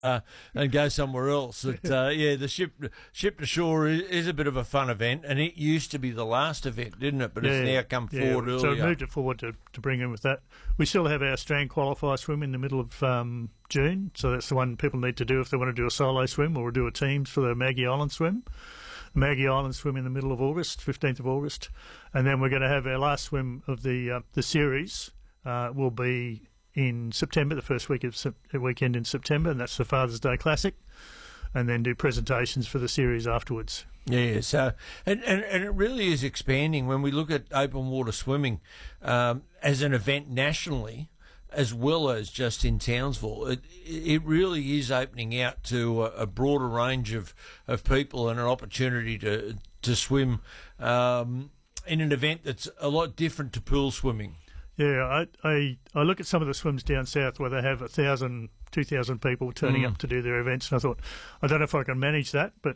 and go somewhere else. But, the ship to shore is a bit of a fun event, and it used to be the last event, didn't it? But it's now come forward earlier. So we moved it forward to bring in with that. We still have our Strand Qualifier swim in the middle of June, so that's the one people need to do if they want to do a solo swim or do a teams for the Maggie Island swim. Maggie Island swim in the middle of August, 15th of August, and then we're going to have our last swim of the series will be in September, the first weekend in September, and that's the Father's Day Classic, and then do presentations for the series afterwards. Yeah, so and it really is expanding when we look at open water swimming as an event nationally, as well as just in Townsville. It really is opening out to a broader range of people and an opportunity to swim in an event that's a lot different to pool swimming. Yeah, I look at some of the swims down south where they have 1,000, 2,000 people turning up to do their events, and I thought, I don't know if I can manage that, but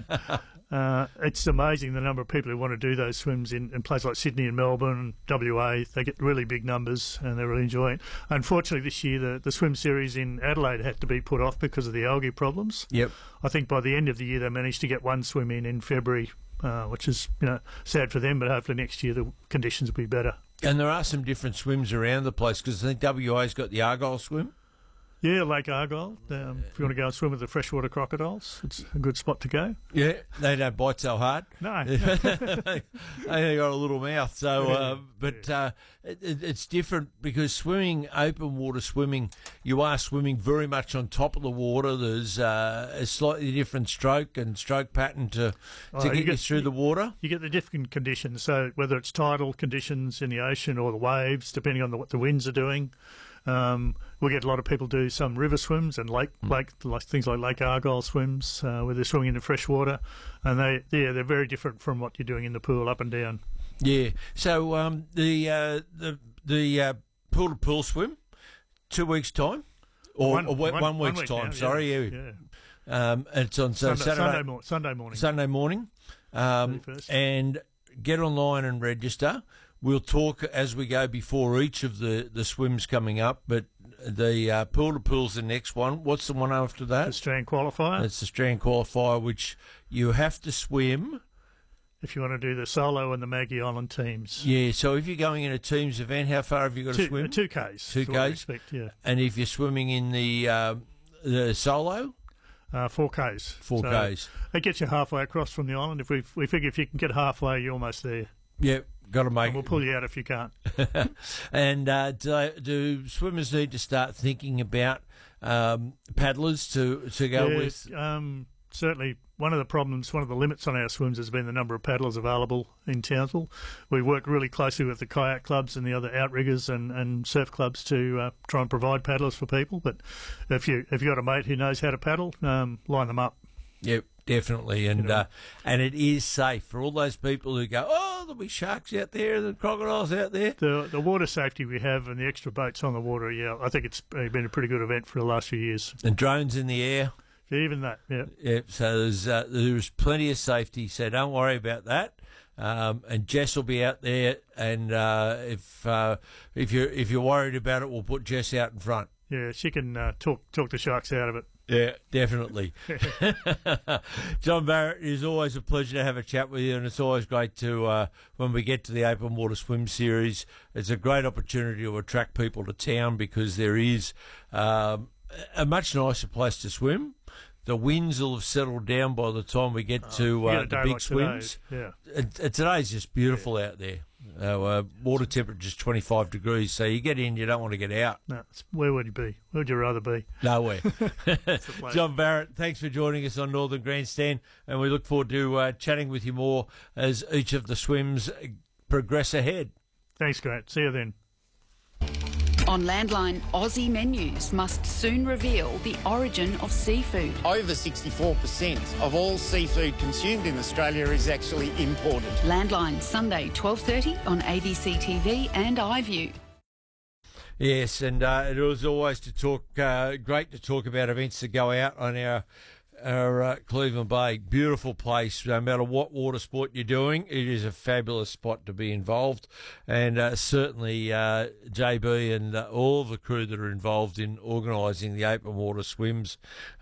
it's amazing the number of people who want to do those swims in places like Sydney and Melbourne and WA. They get really big numbers and they really enjoy it. Unfortunately, this year the swim series in Adelaide had to be put off because of the algae problems. Yep. I think by the end of the year they managed to get one swim in February, which is sad for them, but hopefully next year the conditions will be better. And there are some different swims around the place because I think WA's got the Argyle swim. Yeah, Lake Argyle. If you want to go and swim with the freshwater crocodiles, it's a good spot to go. Yeah, they don't bite so hard. No. They got a little mouth. So, it's different because swimming, open water swimming, you are swimming very much on top of the water. There's a slightly different stroke and stroke pattern to get you through the water. You get the different conditions. So whether it's tidal conditions in the ocean or the waves, depending on what the winds are doing. We get a lot of people do some river swims and like things like Lake Argyle swims where they're swimming in the fresh water, and they're very different from what you're doing in the pool up and down. Yeah. So the pool to pool swim, 2 weeks time, or one week's time. Now, sorry. Yeah. It's on Sunday morning. Sunday morning, and get online and register. We'll talk as we go before each of the swims coming up, but the pool to pool's the next one. What's the one after that? The Strand Qualifier. It's the Strand Qualifier, which you have to swim if you want to do the solo and the Maggie Island teams. Yeah, so if you're going in a teams event, how far have you got to swim? 2Ks. 2Ks? Yeah. And if you're swimming in the solo? 4Ks. 4Ks. So it gets you halfway across from the island. If we figure if you can get halfway, you're almost there. Yep. Got to make. And we'll pull you out if you can't. And do swimmers need to start thinking about paddlers to go with? Certainly, one of the limits on our swims has been the number of paddlers available in Townsville. We work really closely with the kayak clubs and the other outriggers and surf clubs to try and provide paddlers for people. But if you've got a mate who knows how to paddle, line them up. Yep. Definitely, and it is safe for all those people who go, oh, there'll be sharks out there, the crocodiles out there. The water safety we have and the extra boats on the water, I think it's been a pretty good event for the last few years. And drones in the air. Even that, yeah. Yep, so there's plenty of safety, so don't worry about that. And Jess will be out there, and if you're worried about it, we'll put Jess out in front. Yeah, she can talk the sharks out of it. Yeah, definitely. John Barrett, it is always a pleasure to have a chat with you, and it's always great to, when we get to the Open Water Swim Series, it's a great opportunity to attract people to town because there is a much nicer place to swim. The winds will have settled down by the time we get to the big swims. Today. Yeah. Today's just beautiful out there. Water temperature is 25 degrees, so you get in, you don't want to get out. No, where would you be? Where would you rather be? Nowhere. John Barrett, thanks for joining us on Northern Grandstand, and we look forward to chatting with you more as each of the swims progress ahead. Thanks, Grant. See you then. On Landline, Aussie Menus must soon reveal the origin of seafood. Over 64% of all seafood consumed in Australia is actually imported. Landline, Sunday, 12:30 on ABC TV and iView. Yes, and it was always great to talk about events that go out on our Cleveland Bay. Beautiful place. No matter what water sport you're doing, it is a fabulous spot to be involved. And certainly JB and all the crew that are involved in organising the open water swims